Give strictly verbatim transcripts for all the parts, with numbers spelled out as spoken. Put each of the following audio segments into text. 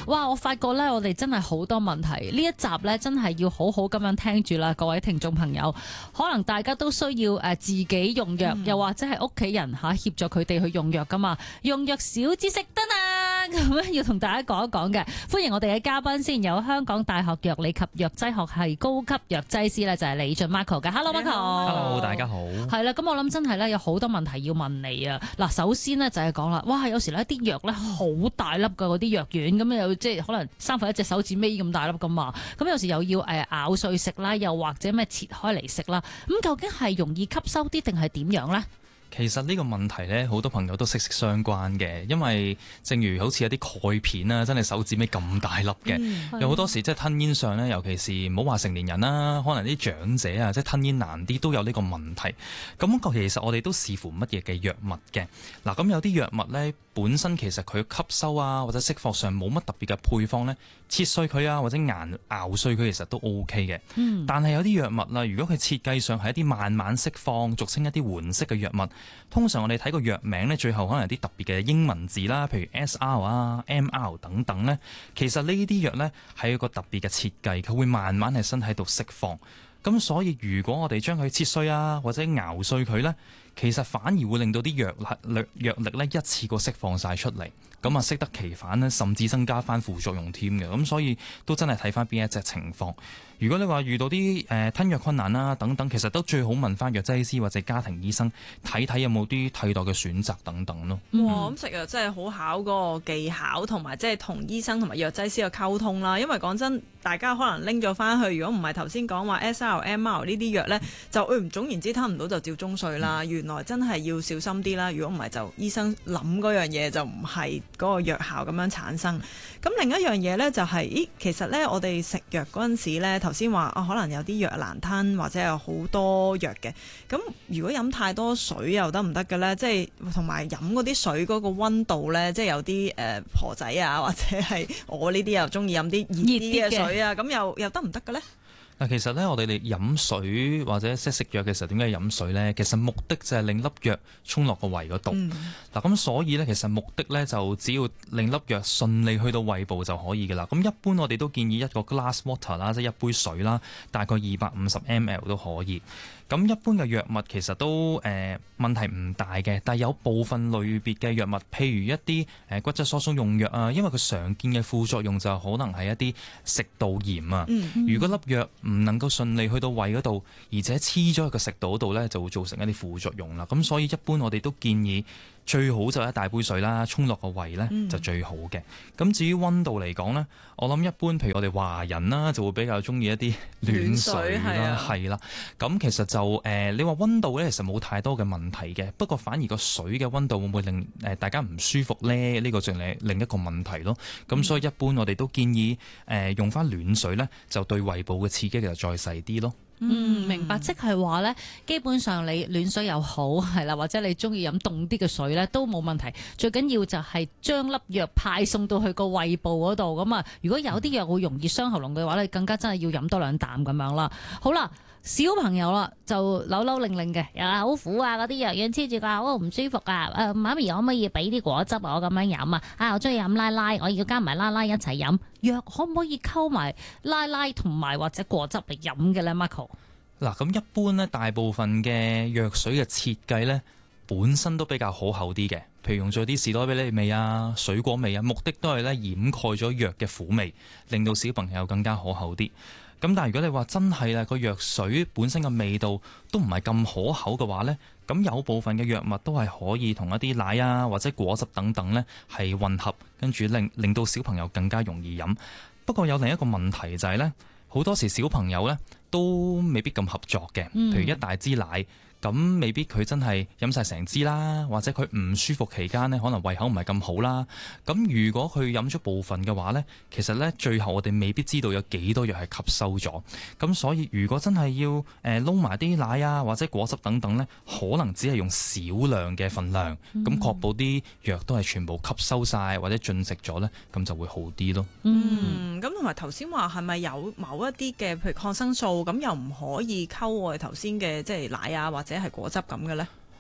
哇！我發覺呢，我哋真係好多問題。呢一集呢，真係要好好咁樣聽住啦，各位聽眾朋友。可能大家都需要誒自己用藥，嗯、又或者係屋企人嚇協助佢哋去用藥噶嘛。用藥小知識得啦，咁樣要同大家講一講嘅。歡迎我哋嘅嘉賓先，有香港大學藥理及藥劑學系高級藥劑師咧，就係李峻 Marco 嘅。Hello，Marco。Hello， 大家好。 係啦，咁我諗真係咧有好多問題要問你啊。嗱，首先呢，就係講啦，哇，有時呢啲藥咧好大粒噶，嗰啲藥丸咁又即係可能三分一隻手指尾咁大粒噶嘛。咁有時又要誒咬碎食啦，又或者咩切開嚟食啦。咁究竟係容易吸收啲定係點樣呢？ 其實呢個問題呢，好多朋友都息息相關嘅，因為正如好似有啲鈣片啦，真係手指尾咁大粒嘅，嗯、有好多時即係吞咽上呢，尤其是唔好話成年人啦，可能啲長者啊，即係吞咽難啲都有呢個問題。咁其實我哋都視乎乜嘢嘅藥物嘅。嗱，咁有啲藥物呢，本身其實佢吸收啊或者釋放上冇乜特別嘅配方呢，切碎佢啊或者咬咬碎佢其實都 O K 嘅。嗯、但係有啲藥物啦，如果佢設計上係一啲慢慢釋放，俗稱一啲緩釋嘅藥物。通常我哋睇個藥名呢，最後可能有啲特別嘅英文字啦，譬如 S R 啊、M R 等等呢。其實呢啲藥呢係一個特別嘅設計，佢會慢慢喺身體度釋放。咁所以如果我哋將佢切碎啊或者咬碎佢呢，其實反而會令到啲藥力藥力呢一次過釋放晒出嚟。咁啊適得其反呢，甚至增加翻副作用添嘅。咁所以都真係睇翻邊一隻情況。如果你話遇到啲誒、呃、吞藥困難啦等等，其實都最好問翻藥劑師或者家庭醫生睇睇有冇啲替代嘅選擇等等咯。 哇！咁食藥真係好考嗰個技巧，同埋即係同醫生同埋藥劑師嘅溝通啦。因為講真，大家可能拎咗翻去，如果唔係頭先講話 S R、M R 呢啲藥呢，就唔、呃、總言之吞唔到就照中碎啦。嗯、原來真係要小心啲啦。如果唔係就醫生諗嗰樣嘢就唔係嗰個藥效咁樣產生。咁另一樣嘢呢，就係、是，咦，其實呢，我哋食藥嗰陣時呢，頭先話啊，可能有啲藥難吞，或者有好多藥嘅。咁如果飲太多水又得唔得嘅呢？即係同埋飲嗰啲水嗰個溫度呢，即係有啲誒、呃、婆仔啊，或者係我呢啲又中意飲啲熱啲嘅水啊，咁又又得唔得嘅呢？ 嗱，其實咧，我哋哋飲水或者即係食藥嘅時候，點解要飲水咧？其實目的就係令粒藥沖落個胃嗰度。嗱、嗯，咁所以咧，其實目的咧就只要令粒藥順利去到胃部就可以嘅啦。咁一般我哋都建議一個 glass water 啦，即係一杯水啦，大概二百五十 milliliter 都可以。咁一般嘅藥物其實都誒、呃、問題唔大嘅，但係有部分類別嘅藥物，譬如一啲誒、呃、骨質疏鬆用藥啊，因為佢常見嘅副作用就可能係一啲食道炎啊。嗯嗯、如果粒藥唔能夠順利去到胃嗰度，而且黐咗喺個食道度呢，就會造成一啲副作用啦。咁所以一般我哋都建議最好就一大杯水啦，沖落個胃呢就最好嘅。咁、嗯、至於溫度嚟講呢，我諗一般譬如我哋華人啦，就會比較中意一啲暖水啦，係啦。咁其實就誒、呃，你話溫度呢，其實冇太多嘅問題嘅，不過反而個水嘅溫度會唔會令誒大家唔舒服呢？呢、呢個就係另一個問題咯。咁、嗯、所以一般我哋都建議誒、呃、用翻暖水呢，就對胃部嘅刺激就再細啲咯。 嗯，明白，即係話呢，基本上你暖水又好，係啦，或者你中意飲凍啲嘅水呢，都冇問題。最緊要就係將粒藥派送到去個胃部嗰度。咁啊，如果有啲藥會容易傷喉嚨嘅話呢，更加真係要飲多兩啖咁樣啦。好啦。小朋友啦，就扭扭擰擰嘅，又係好苦啊！嗰啲藥丸黐住個口唔舒服啊！誒、呃，媽咪可唔可以俾啲果汁我咁樣飲啊？啊，我中意飲奶奶，我要加埋奶奶一齊飲。藥可唔可以溝埋奶奶同埋或者果汁嚟飲嘅咧 Marco？ 嗱，咁一般咧，大部分嘅藥水嘅設計咧，本身都比較可口啲嘅，譬如用咗啲士多啤梨味啊、水果味啊，目的都係咧掩蓋咗藥嘅苦味，令到小朋友更加可口啲。咁但係如果你話真係啦，個藥水本身嘅味道都唔係咁可口嘅話呢，咁有部分嘅藥物都係可以同一啲奶啊或者果汁等等呢係混合，跟住令令到小朋友更加容易飲。不過有另一個問題就係呢，好多時小朋友呢都未必咁合作嘅，譬如一大支奶。咁未必佢真係飲晒成支啦，或者佢唔舒服期間呢，可能胃口唔係咁好啦。咁如果佢飲咗部分嘅話呢，其實呢，最後我哋未必知道有幾多藥係吸收咗。咁所以如果真係要誒撈埋啲奶啊或者果汁等等呢，可能只係用少量嘅份量，咁確保啲藥都係全部吸收晒或者進食咗呢，咁就會好啲咯。 嗯，咁同埋頭先話係咪有某一啲嘅譬如抗生素咁又唔可以溝我哋頭先嘅即係奶啊或者或者係果汁咁嘅呢？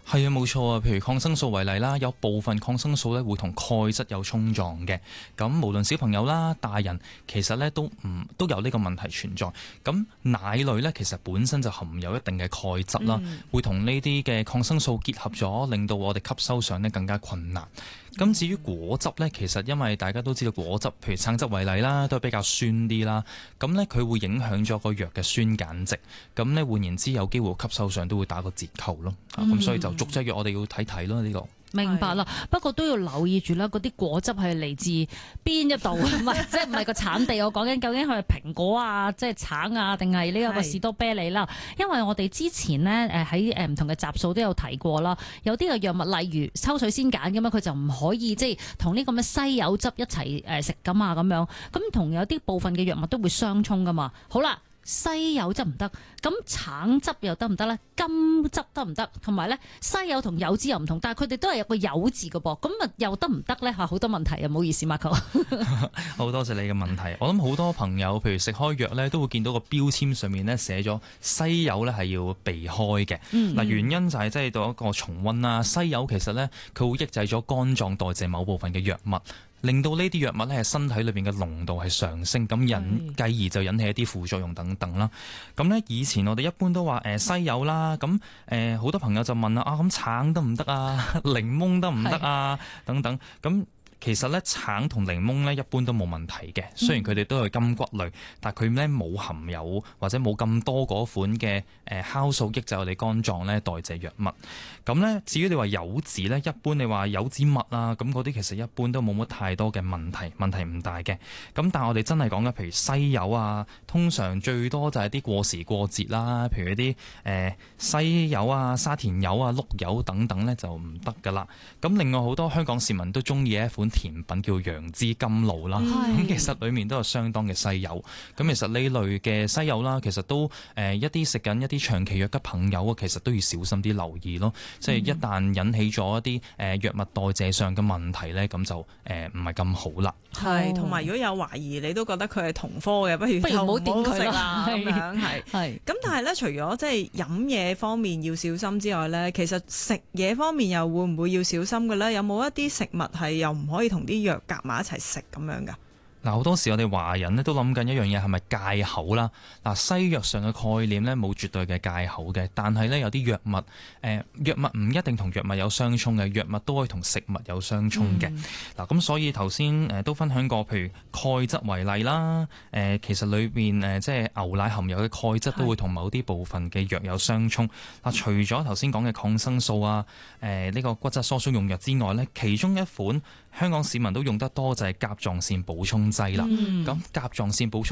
係啊，冇錯啊。譬如抗生素為例啦，有部分抗生素咧會同鈣質有衝撞嘅。咁無論小朋友啦、大人，其實咧都唔都有呢個問題存在。咁奶類咧其實本身就含有一定嘅鈣質啦，嗯、會同呢啲嘅抗生素結合咗，令到我哋吸收上咧更加困難。咁至於果汁咧，其實因為大家都知道果汁，譬如橙汁為例啦，都係比較酸啲啦。咁咧佢會影響咗個藥嘅酸鹼值。咁咧換言之，有機會吸收上都會打個折扣咯。咁、嗯啊、所以就逐劑藥我哋要睇睇咯呢個。 明白啦，不過都要留意住啦，嗰啲果汁係嚟自邊一度，唔係即係唔係個產地。我講緊究竟係蘋果啊，即係橙啊，定係呢一個士多啤梨啦？因為我哋之前呢誒喺誒唔同嘅集數都有提過啦，有啲嘅藥物例如抽水仙鹼咁樣，佢就唔可以即係同呢咁嘅西柚汁一齊誒食咁啊咁樣。咁同有啲部分嘅藥物都會相衝噶嘛。好啦。西柚汁唔得，咁橙汁又得唔得呢？柑汁得唔得？同埋呢，西柚同柚子又唔同，但係佢哋都係有個柚字嘅噃，咁啊又得唔得呢？嚇，好多問題啊！唔好意思，Marco。 好多謝你嘅問題。我諗好多朋友，譬如食開藥呢，都會見到個標籤上面呢寫咗西柚呢係要避開嘅。嗱、嗯，原因就係即係到一個重溫啦。西柚其實呢，佢會抑制咗肝臟代謝某部分嘅藥物。令到呢啲藥物咧，係身體裏邊嘅濃度係上升，咁引繼而就引起一啲副作用等等啦。咁咧以前我哋一般都話誒西柚啦，咁誒好多朋友就問啦，啊咁橙得唔得啊？檸檬得唔得啊？等等咁。其實咧，橙同檸檬咧一般都冇問題嘅。雖然佢哋都係柑橘類，但係佢咧冇含有或者冇咁多嗰款嘅誒酵素抑制我哋肝臟咧代謝藥物。咁咧，至於你話柚子咧，一般你話柚子蜜啊，咁嗰啲其實一般都冇乜太多嘅問題，問題唔大嘅。咁但係我哋真係講嘅，譬如西柚啊，通常最多就係啲過時過節啦，譬如啲誒、呃、西柚啊、沙田柚啊、碌柚等等咧就唔得噶啦。咁另外好多香港市民都中意一款甜品叫楊枝甘露啦，咁、嗯、其實裡面都有相當嘅西柚。咁其實呢類嘅西柚啦，其實都誒、呃、一啲食緊一啲長期藥嘅朋友啊，其實都要小心啲留意咯。即係一旦引起咗一啲誒藥物代謝上嘅問題咧，咁就誒唔係咁好啦。 係，同埋如果有懷疑，你都覺得佢係同科嘅，不如就唔好掂佢啦。咁樣係。係。咁但係咧，除咗即係飲嘢方面要小心之外咧，其實食嘢方面又會唔會要小心嘅咧？有冇一啲食物係又唔可以同啲藥夾埋一齊食咁樣㗎？ 嗱，好多時我哋華人咧都諗緊一樣嘢係咪戒口啦？嗱，西藥上嘅概念咧冇絕對嘅戒口嘅，但係咧有啲藥物，誒、呃、藥物唔一定同藥物有相衝嘅，藥物都可以同食物有相衝嘅。嗱、嗯，咁所以頭先誒都分享過，譬如鈣質為例啦，誒、呃、其實裏邊誒即係牛奶含有嘅鈣質都會同某啲部分嘅藥有相衝。嗱，除咗頭先講嘅抗生素啊，誒、呃、呢、這個骨質疏鬆用藥之外咧，其中一款香港市民都用得多就係甲狀腺補充劑啦。咁、嗯、甲狀腺補充